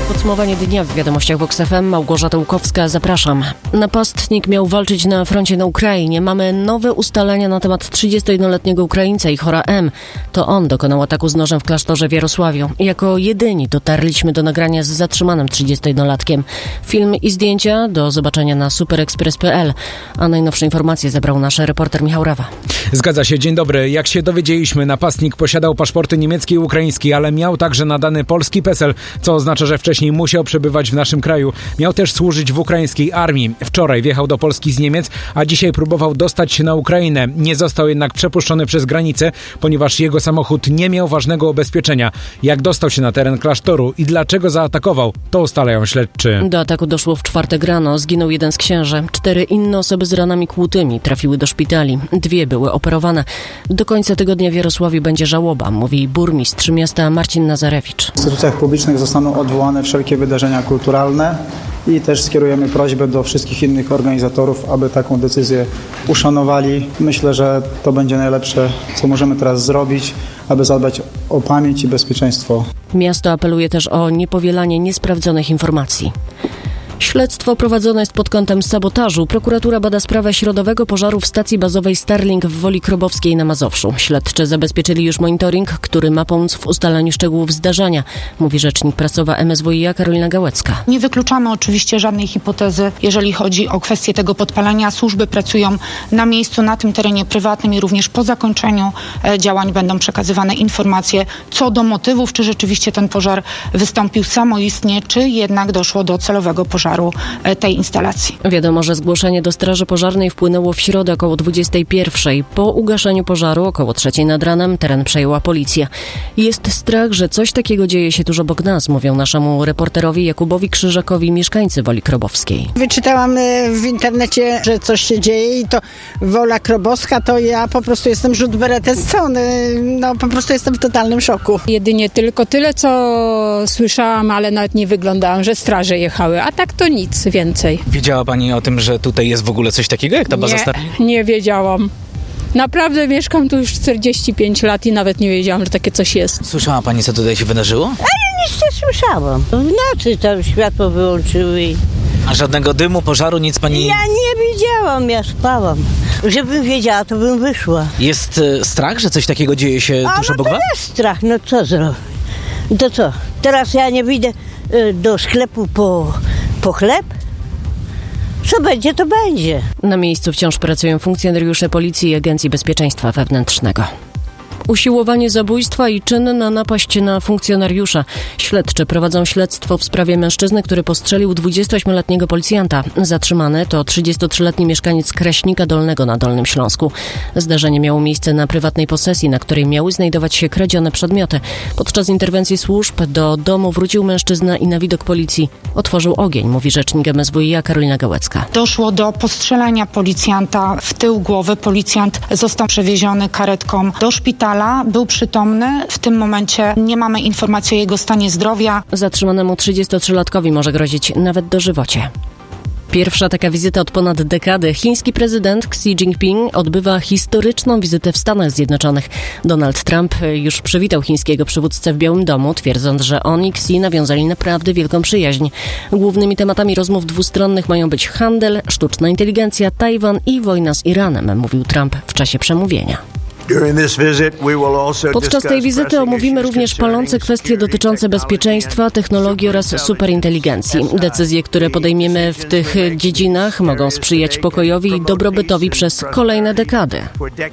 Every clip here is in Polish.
Podsumowanie dnia w wiadomościach Vox FM. Małgorzata Łukowska, zapraszam. Napastnik miał walczyć na froncie na Ukrainie. Mamy nowe ustalenia na temat 31-letniego Ukraińca Ihora M. To on dokonał ataku z nożem w klasztorze w Jarosławiu. Jako jedyni dotarliśmy do nagrania z zatrzymanym 31-latkiem. Film i zdjęcia do zobaczenia na superexpress.pl. A najnowsze informacje zebrał nasz reporter Michał Rawa. Zgadza się, dzień dobry. Jak się dowiedzieliśmy, napastnik posiadał paszporty niemiecki i ukraiński, ale miał także nadany polski PESEL, co oznacza, że wcześniej musiał przebywać w naszym kraju. Miał też służyć w ukraińskiej armii. Wczoraj wjechał do Polski z Niemiec, a dzisiaj próbował dostać się na Ukrainę. Nie został jednak przepuszczony przez granicę, ponieważ jego samochód nie miał ważnego ubezpieczenia. Jak dostał się na teren klasztoru i dlaczego zaatakował, to ustalają śledczy. Do ataku doszło w czwartek rano. Zginął jeden z księży. 4 inne osoby z ranami kłutymi trafiły do szpitali. 2 były operowane. Do końca tygodnia w Jarosławiu będzie żałoba, mówi burmistrz miasta Marcin Nazarewicz. W instytucjach publicznych zostaną odwołane wszelkie wydarzenia kulturalne i też skierujemy prośbę do wszystkich innych organizatorów, aby taką decyzję uszanowali. Myślę, że to będzie najlepsze, co możemy teraz zrobić, aby zadbać o pamięć i bezpieczeństwo. Miasto apeluje też o niepowielanie niesprawdzonych informacji. Śledztwo prowadzone jest pod kątem sabotażu. Prokuratura bada sprawę środowego pożaru w stacji bazowej Starlink w Woli Krobowskiej na Mazowszu. Śledczy zabezpieczyli już monitoring, który ma pomóc w ustalaniu szczegółów zdarzenia, mówi rzecznik prasowa MSWiA Karolina Gałecka. Nie wykluczamy oczywiście żadnej hipotezy, jeżeli chodzi o kwestię tego podpalenia. Służby pracują na miejscu, na tym terenie prywatnym i również po zakończeniu działań będą przekazywane informacje co do motywów, czy rzeczywiście ten pożar wystąpił samoistnie, czy jednak doszło do celowego pożaru tej instalacji. Wiadomo, że zgłoszenie do Straży Pożarnej wpłynęło w środę około 21:00. Po ugaszeniu pożaru około 3:00 nad ranem teren przejęła policja. Jest strach, że coś takiego dzieje się tuż obok nas, mówią naszemu reporterowi Jakubowi Krzyżakowi mieszkańcy Woli Krobowskiej. Wyczytałam w internecie, że coś się dzieje i to Wola Krobowska, to ja po prostu jestem rzut beretem z strony. No po prostu jestem w totalnym szoku. Jedynie tylko tyle, co słyszałam, ale nawet nie wyglądałam, że straże jechały, a tak to nic więcej. Wiedziała pani o tym, że tutaj jest w ogóle coś takiego jak ta baza Starlink? Nie wiedziałam. Naprawdę mieszkam tu już 45 lat i nawet nie wiedziałam, że takie coś jest. Słyszała pani, co tutaj się wydarzyło? Ale nic nie słyszałam. W nocy to światło wyłączyły. A żadnego dymu, pożaru, nic pani... Ja nie widziałam, ja spałam. Żebym wiedziała, to bym wyszła. Jest strach, że coś takiego dzieje się tuż obok was? Jest strach, no co zrobić? To co? Teraz ja nie wyjdę do sklepu po chleb? Co będzie, to będzie. Na miejscu wciąż pracują funkcjonariusze Policji i Agencji Bezpieczeństwa Wewnętrznego. Usiłowanie zabójstwa i czyn na napaść na funkcjonariusza. Śledczy prowadzą śledztwo w sprawie mężczyzny, który postrzelił 28-letniego policjanta. Zatrzymany to 33-letni mieszkaniec Kraśnika Dolnego na Dolnym Śląsku. Zdarzenie miało miejsce na prywatnej posesji, na której miały znajdować się kradzione przedmioty. Podczas interwencji służb do domu wrócił mężczyzna i na widok policji otworzył ogień, mówi rzecznik MSWiA Karolina Gałecka. Doszło do postrzelenia policjanta w tył głowy. Policjant został przewieziony karetką do szpitala. Był przytomny. W tym momencie nie mamy informacji o jego stanie zdrowia. Zatrzymanemu 33-latkowi może grozić nawet dożywocie. Pierwsza taka wizyta od ponad dekady. Chiński prezydent Xi Jinping odbywa historyczną wizytę w Stanach Zjednoczonych. Donald Trump już przywitał chińskiego przywódcę w Białym Domu, twierdząc, że on i Xi nawiązali naprawdę wielką przyjaźń. Głównymi tematami rozmów dwustronnych mają być handel, sztuczna inteligencja, Tajwan i wojna z Iranem, mówił Trump w czasie przemówienia. Podczas tej wizyty omówimy również palące kwestie dotyczące bezpieczeństwa, technologii oraz superinteligencji. Decyzje, które podejmiemy w tych dziedzinach, mogą sprzyjać pokojowi i dobrobytowi przez kolejne dekady.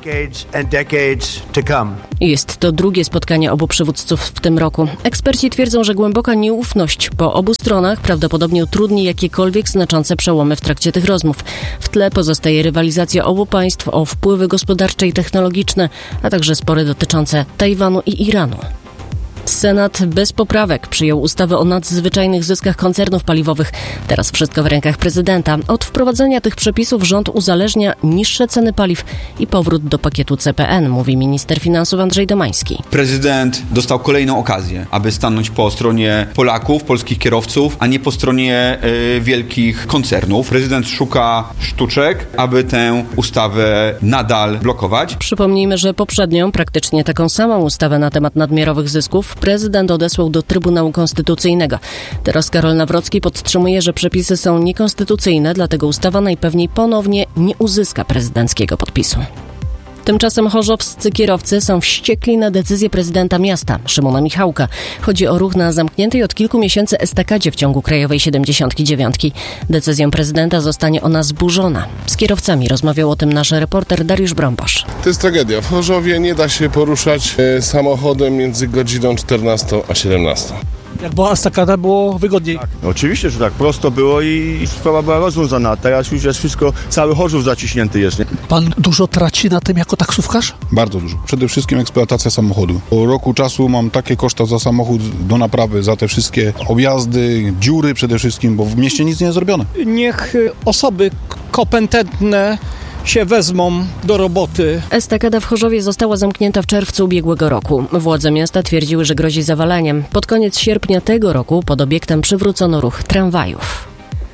Jest to drugie spotkanie obu przywódców w tym roku. Eksperci twierdzą, że głęboka nieufność po obu stronach prawdopodobnie utrudni jakiekolwiek znaczące przełomy w trakcie tych rozmów. W tle pozostaje rywalizacja obu państw o wpływy gospodarcze i technologiczne, a także spory dotyczące Tajwanu i Iranu. Senat bez poprawek przyjął ustawę o nadzwyczajnych zyskach koncernów paliwowych. Teraz wszystko w rękach prezydenta. Od wprowadzenia tych przepisów rząd uzależnia niższe ceny paliw i powrót do pakietu CPN, mówi minister finansów Andrzej Domański. Prezydent dostał kolejną okazję, aby stanąć po stronie Polaków, polskich kierowców, a nie po stronie wielkich koncernów. Prezydent szuka sztuczek, aby tę ustawę nadal blokować. Przypomnijmy, że poprzednią, praktycznie taką samą ustawę na temat nadmiarowych zysków prezydent odesłał do Trybunału Konstytucyjnego. Teraz Karol Nawrocki podtrzymuje, że przepisy są niekonstytucyjne, dlatego ustawa najpewniej ponownie nie uzyska prezydenckiego podpisu. Tymczasem chorzowscy kierowcy są wściekli na decyzję prezydenta miasta, Szymona Michałka. Chodzi o ruch na zamkniętej od kilku miesięcy estakadzie w ciągu Krajowej 79. Decyzją prezydenta zostanie ona zburzona. Z kierowcami rozmawiał o tym nasz reporter Dariusz Brąbosz. To jest tragedia. W Chorzowie nie da się poruszać samochodem między godziną 14 a 17. Jak była estakada, było wygodniej. Tak. Oczywiście, że tak. Prosto było i sprawa była rozwiązana. Teraz już jest wszystko, cały Chorzów zaciśnięty jest. Nie? Pan dużo traci na tym jako taksówkarz? Bardzo dużo. Przede wszystkim eksploatacja samochodu. Po roku czasu mam takie koszta za samochód do naprawy, za te wszystkie objazdy, dziury przede wszystkim, bo w mieście nic nie jest zrobione. Niech osoby kompetentne się wezmą do roboty. Estakada w Chorzowie została zamknięta w czerwcu ubiegłego roku. Władze miasta twierdziły, że grozi zawalaniem. Pod koniec sierpnia tego roku pod obiektem przywrócono ruch tramwajów.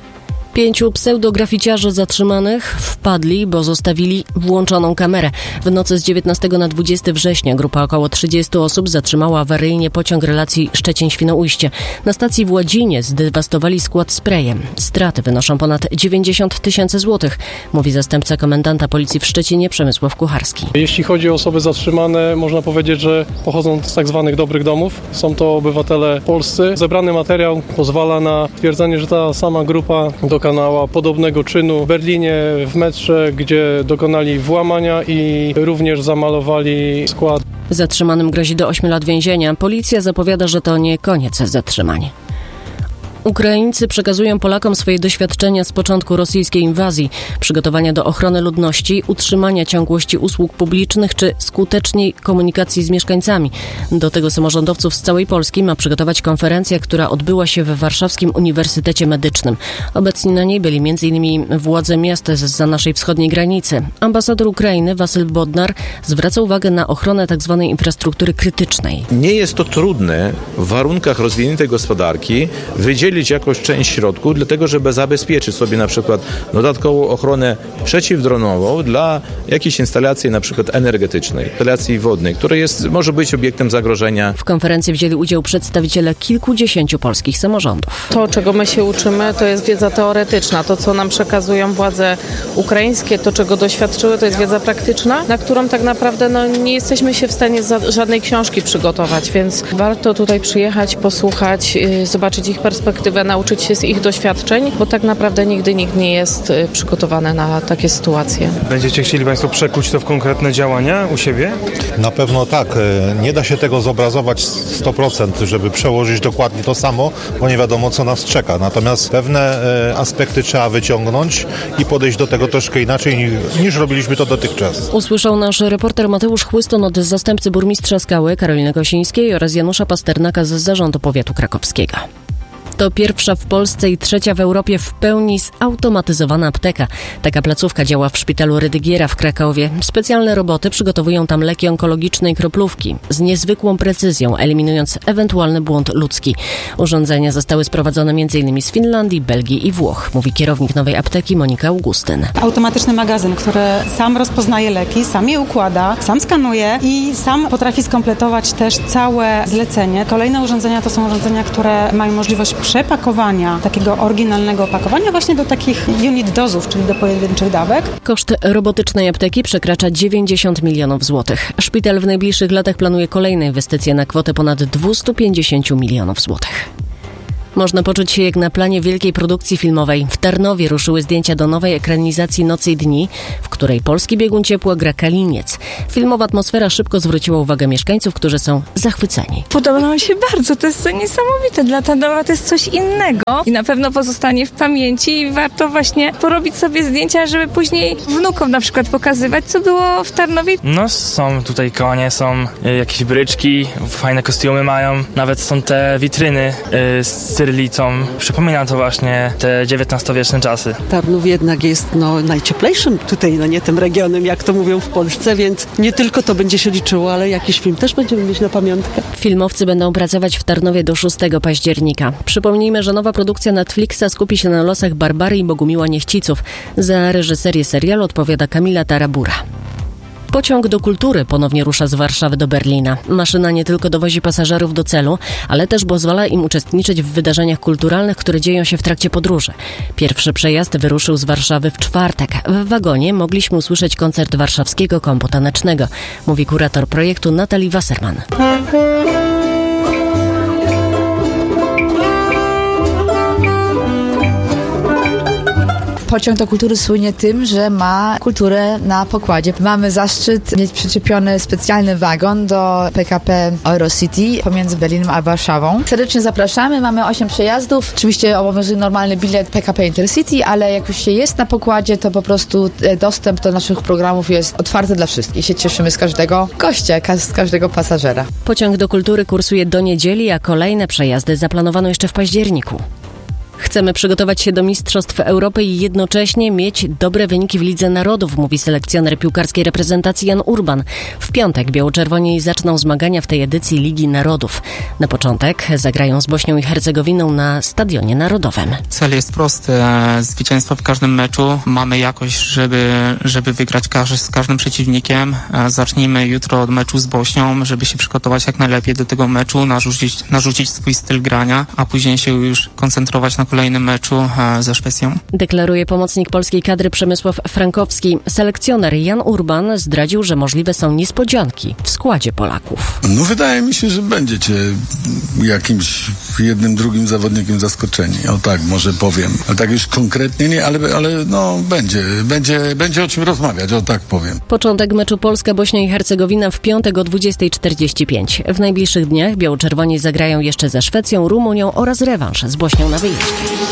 5 pseudograficiarzy zatrzymanych wpadli, bo zostawili włączoną kamerę. W nocy z 19 na 20 września grupa około 30 osób zatrzymała awaryjnie pociąg relacji Szczecin-Świnoujście. Na stacji w Ładzinie zdewastowali skład sprayem. Straty wynoszą ponad 90 000 złotych, mówi zastępca komendanta policji w Szczecinie Przemysław Kucharski. Jeśli chodzi o osoby zatrzymane, można powiedzieć, że pochodzą z tak zwanych dobrych domów. Są to obywatele polscy. Zebrany materiał pozwala na twierdzenie, że ta sama grupa dokonała podobnego czynu w Berlinie, w metrze, gdzie dokonali włamania i również zamalowali skład. Zatrzymanym grozi do 8 lat więzienia. Policja zapowiada, że to nie koniec zatrzymań. Ukraińcy przekazują Polakom swoje doświadczenia z początku rosyjskiej inwazji, przygotowania do ochrony ludności, utrzymania ciągłości usług publicznych czy skutecznej komunikacji z mieszkańcami. Do tego samorządowców z całej Polski ma przygotować konferencja, która odbyła się we Warszawskim Uniwersytecie Medycznym. Obecni na niej byli m.in. władze miast zza naszej wschodniej granicy. Ambasador Ukrainy Wasyl Bodnar zwraca uwagę na ochronę tzw. infrastruktury krytycznej. Nie jest to trudne w warunkach rozwiniętej gospodarki wydzielić jakąś część środków, dlatego żeby zabezpieczyć sobie na przykład dodatkową ochronę przeciwdronową dla jakiejś instalacji na przykład energetycznej, instalacji wodnej, która może być obiektem zagrożenia. W konferencji wzięli udział przedstawiciele kilkudziesięciu polskich samorządów. To, czego my się uczymy, to jest wiedza teoretyczna. To, co nam przekazują władze ukraińskie, to, czego doświadczyły, to jest wiedza praktyczna, na którą tak naprawdę nie jesteśmy się w stanie żadnej książki przygotować, więc warto tutaj przyjechać, posłuchać, zobaczyć ich perspektywę, nauczyć się z ich doświadczeń, bo tak naprawdę nigdy nikt nie jest przygotowany na takie sytuacje. Będziecie chcieli Państwo przekuć to w konkretne działania u siebie? Na pewno tak. Nie da się tego zobrazować 100%, żeby przełożyć dokładnie to samo, bo nie wiadomo, co nas czeka. Natomiast pewne aspekty trzeba wyciągnąć i podejść do tego troszkę inaczej niż robiliśmy to dotychczas. Usłyszał nasz reporter Mateusz Chłyston od zastępcy burmistrza Skały Karoliny Gosińskiej oraz Janusza Pasternaka z Zarządu Powiatu Krakowskiego. To pierwsza w Polsce i trzecia w Europie w pełni zautomatyzowana apteka. Taka placówka działa w szpitalu Rydygiera w Krakowie. Specjalne roboty przygotowują tam leki onkologiczne i kroplówki z niezwykłą precyzją, eliminując ewentualny błąd ludzki. Urządzenia zostały sprowadzone m.in. z Finlandii, Belgii i Włoch, mówi kierownik nowej apteki Monika Augustyn. Automatyczny magazyn, który sam rozpoznaje leki, sam je układa, sam skanuje i sam potrafi skompletować też całe zlecenie. Kolejne urządzenia to są urządzenia, które mają możliwość przepakowania, takiego oryginalnego opakowania właśnie do takich unit dozów, czyli do pojedynczych dawek. Koszt robotycznej apteki przekracza 90 milionów złotych. Szpital w najbliższych latach planuje kolejne inwestycje na kwotę ponad 250 milionów złotych. Można poczuć się jak na planie wielkiej produkcji filmowej. W Tarnowie ruszyły zdjęcia do nowej ekranizacji Nocy i dni, w której polski biegun ciepła gra Kaliniec. Filmowa atmosfera szybko zwróciła uwagę mieszkańców, którzy są zachwyceni. Podoba nam się bardzo, to jest coś niesamowite. Dla Tarnowa to jest coś innego i na pewno pozostanie w pamięci i warto właśnie porobić sobie zdjęcia, żeby później wnukom na przykład pokazywać, co było w Tarnowie. No są tutaj konie, są jakieś bryczki, fajne kostiumy mają, nawet są te witryny z cyrylicą. Przypomina to właśnie te XIX-wieczne czasy. Tarnów jednak jest najcieplejszym tutaj, nie tym regionem, jak to mówią w Polsce, więc nie tylko to będzie się liczyło, ale jakiś film też będziemy mieć na pamiątkę. Filmowcy będą pracować w Tarnowie do 6 października. Przypomnijmy, że nowa produkcja Netflixa skupi się na losach Barbary i Bogumiła Niechciców. Za reżyserię serialu odpowiada Kamila Tarabura. Pociąg do kultury ponownie rusza z Warszawy do Berlina. Maszyna nie tylko dowozi pasażerów do celu, ale też pozwala im uczestniczyć w wydarzeniach kulturalnych, które dzieją się w trakcie podróży. Pierwszy przejazd wyruszył z Warszawy w czwartek. W wagonie mogliśmy usłyszeć koncert warszawskiego kompu tanecznego, mówi kurator projektu Natalie Wasserman. Pociąg do kultury słynie tym, że ma kulturę na pokładzie. Mamy zaszczyt mieć przyczepiony specjalny wagon do PKP Eurocity pomiędzy Berlinem a Warszawą. Serdecznie zapraszamy, mamy 8 przejazdów. Oczywiście obowiązuje normalny bilet PKP Intercity, ale jak już się jest na pokładzie, to po prostu dostęp do naszych programów jest otwarty dla wszystkich. Się cieszymy z każdego gościa, z każdego pasażera. Pociąg do kultury kursuje do niedzieli, a kolejne przejazdy zaplanowano jeszcze w październiku. Chcemy przygotować się do Mistrzostw Europy i jednocześnie mieć dobre wyniki w Lidze Narodów, mówi selekcjoner piłkarskiej reprezentacji Jan Urban. W piątek biało-czerwoni zaczną zmagania w tej edycji Ligi Narodów. Na początek zagrają z Bośnią i Hercegowiną na Stadionie Narodowym. Cel jest prosty. Zwycięstwo w każdym meczu. Mamy jakość, żeby wygrać z każdym przeciwnikiem. Zacznijmy jutro od meczu z Bośnią, żeby się przygotować jak najlepiej do tego meczu, narzucić swój styl grania, a później się już koncentrować na kolejnym meczu ze Szwecją. Deklaruje pomocnik polskiej kadry Przemysław Frankowski. Selekcjoner Jan Urban zdradził, że możliwe są niespodzianki w składzie Polaków. No wydaje mi się, że będziecie jakimś jednym, drugim zawodnikiem zaskoczeni. O tak, może powiem. Ale tak już konkretnie nie, ale no będzie o czym rozmawiać, o tak powiem. Początek meczu Polska-Bośnia i Hercegowina w piątek o 20:45. W najbliższych dniach biało-czerwoni zagrają jeszcze ze Szwecją, Rumunią oraz rewanż z Bośnią na wyjeździe.